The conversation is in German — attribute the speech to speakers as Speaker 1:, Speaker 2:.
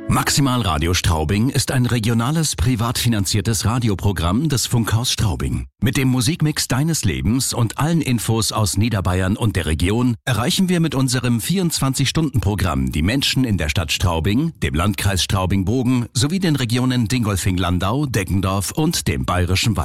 Speaker 1: Maximal Radio Straubing ist ein regionales, privat finanziertes Radioprogramm des Funkhaus Straubing. Mit dem Musikmix deines Lebens und allen Infos aus Niederbayern und der Region erreichen wir mit unserem 24-Stunden-Programm die Menschen in der Stadt Straubing, dem Landkreis Straubing-Bogen sowie den Regionen Dingolfing-Landau, Deggendorf und dem Bayerischen Wald.